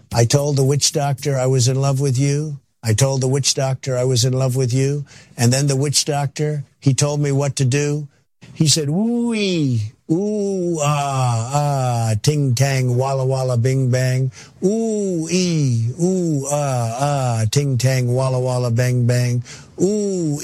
I told the witch doctor I was in love with you. I told the witch doctor I was in love with you. And then the witch doctor, he told me what to do. He said, ooh-ee, ooh, ah, ting, tang, walla, walla, bing, bang. Ooh-ee, ooh, ah, ting, tang, walla, walla, bang, bang. Ooh,